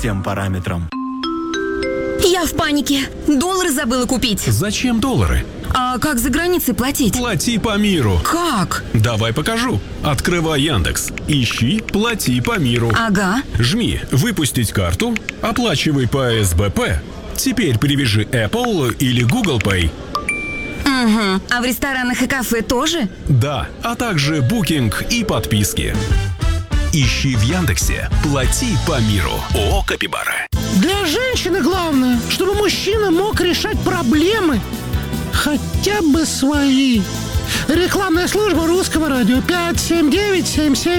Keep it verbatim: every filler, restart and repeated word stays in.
тем параметрам. Я в панике. Доллары забыла купить. Зачем доллары? А как за границей платить? Плати по миру. Как? Давай покажу. Открывай Яндекс. Ищи «Плати по миру». Ага. Жми «Выпустить карту», оплачивай по эс бэ пэ. Теперь привяжи Apple или Google Pay. Угу. А в ресторанах и кафе тоже? Да, а также букинг и подписки. Ищи в Яндексе «Плати по миру». ООО «Капибара». Для женщины главное, чтобы мужчина мог решать проблемы, хотя бы свои. Рекламная служба Русского радио пять семь девять семь семь.